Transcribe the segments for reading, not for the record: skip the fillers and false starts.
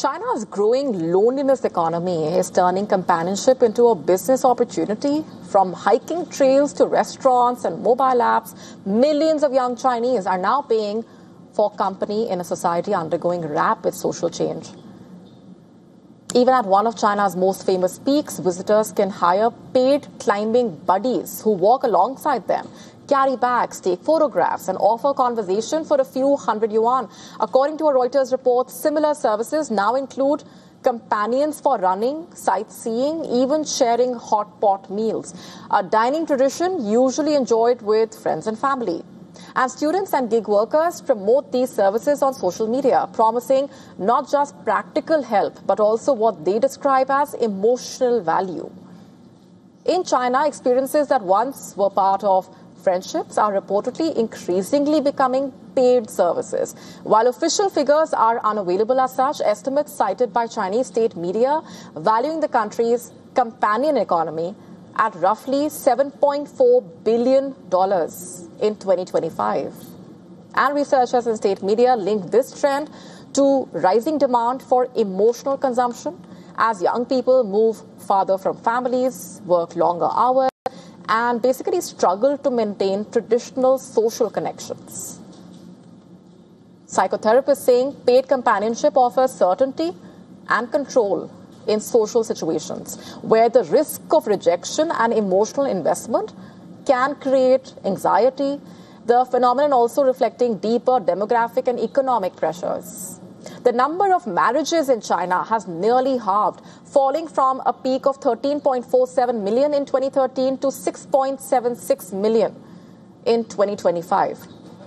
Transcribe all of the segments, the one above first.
China's growing loneliness economy is turning companionship into a business opportunity. From hiking trails to restaurants and mobile apps, millions of young Chinese are now paying for company in a society undergoing rapid social change. Even at one of China's most famous peaks, visitors can hire paid climbing buddies who walk alongside them, carry bags, take photographs, and offer conversation for a few hundred yuan. According to a Reuters report, similar services now include companions for running, sightseeing, even sharing hot pot meals, a dining tradition usually enjoyed with friends and family. And students and gig workers promote these services on social media, promising not just practical help, but also what they describe as emotional value. In China, experiences that once were part of friendships are reportedly increasingly becoming paid services. While official figures are unavailable as such, estimates cited by Chinese state media valuing the country's companion economy at roughly $7.4 billion in 2025. And researchers in state media link this trend to rising demand for emotional consumption as young people move farther from families, work longer hours, and basically struggle to maintain traditional social connections. Psychotherapists saying paid companionship offers certainty and control in social situations where the risk of rejection and emotional investment can create anxiety, the phenomenon also reflecting deeper demographic and economic pressures. The number of marriages in China has nearly halved, falling from a peak of 13.47 million in 2013 to 6.76 million in 2025.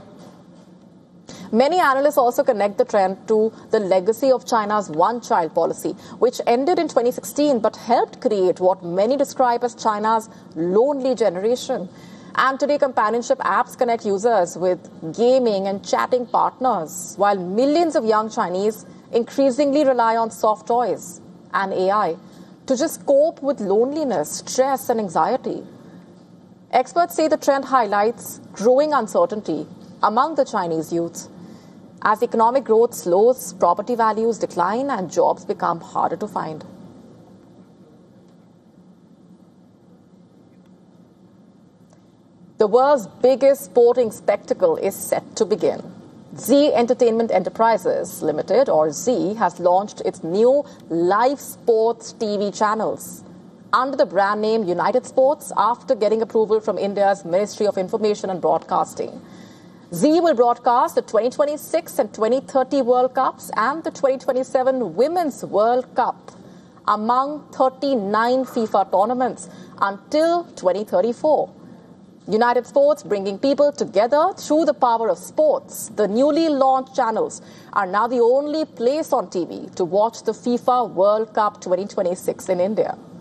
Many analysts also connect the trend to the legacy of China's one-child policy, which ended in 2016 but helped create what many describe as China's lonely generation. And today, companionship apps connect users with gaming and chatting partners, while millions of young Chinese increasingly rely on soft toys and AI to just cope with loneliness, stress, and anxiety. Experts say the trend highlights growing uncertainty among the Chinese youth. As economic growth slows, property values decline, and jobs become harder to find. The world's biggest sporting spectacle is set to begin. Zee Entertainment Enterprises Limited, or Zee, has launched its new live sports TV channels under the brand name United Sports after getting approval from India's Ministry of Information and Broadcasting. Zee will broadcast the 2026 and 2030 World Cups and the 2027 Women's World Cup among 39 FIFA tournaments until 2034. United Sports bringing people together through the power of sports. The newly launched channels are now the only place on TV to watch the FIFA World Cup 2026 in India.